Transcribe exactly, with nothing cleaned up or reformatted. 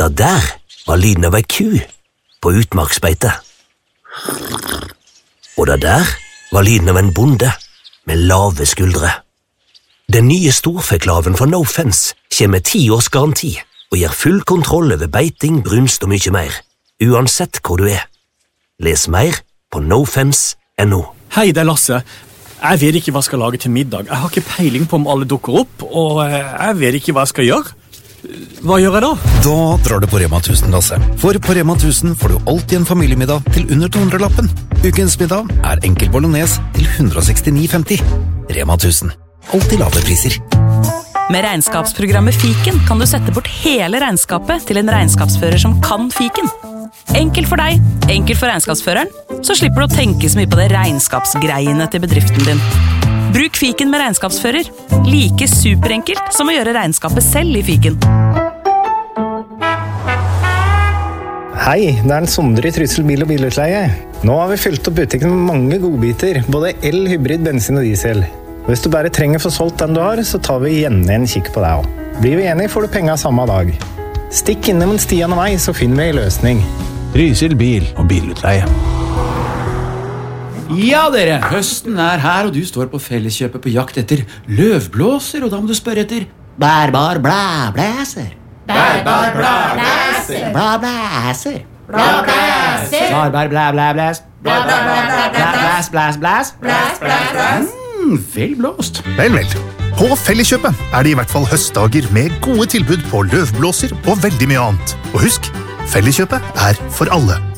Da der var lyden av ei ku på utmarksbeite. Og da der var lyden av en bonde med lave skuldre. Den nye storfeklaven fra No Fence kommer med ti års garanti og gir full kontroll over beiting, brunst og mye mer, uansett hvor du er. Les mer på nofence punktum no. Hei, det er Lasse. Jeg vet ikke hva jeg skal lage til middag. Jeg har ikke peiling på om alle dukker opp, og jeg vet ikke hva jeg skal gjøre. Hva gjør jeg da? Da drar du på Rema tusen, Lasse. For på Rema tusen får du alltid en familiemiddag til under to hundre lappen. Ukens middag er enkel bolognese til one hundred sixty-nine femti. Rema tusen. Alltid lave priser. Med regnskapsprogrammet Fiken kan du sette bort hele regnskapet til en regnskapsfører som kan Fiken. Enkelt for deg, enkelt for regnskapsføreren, så slipper du å tenke så mye på det regnskapsgreiene til bedriften din. Bruk Fiken med regnskapsfører. Like superenkelt som å gjøre regnskapet selv i Fiken. Hei, det er en Sondre i Trysil bil- og bilutleie. Nå har vi fylt opp butikken med mange godbiter, både el, hybrid, bensin og diesel. Hvis du bare trenger for solgt den du har, så tar vi gjerne en kikk på deg også. Blir vi enige, får du penger samme dag. Stikk innom Stian og meg, så finner vi en løsning. Trysil bil- og bilutleie. Ja, dere, høsten er her, og du står på Felleskjøpet på jakt etter løvblåser, og da må du spørre etter bærbar blæblæser. Bærbar blæblæser. Blæblæser. Blæblæser. Bærbar blæblæblæs. Blæs, blæs, blæs. Blæs, blæs, blæs. Mm, vel blåst. Vel, vel. På Felleskjøpet er det i hvert fall høstdager med gode tilbud på løvblåser og veldig mye annet. Og husk, Felleskjøpet er for alle.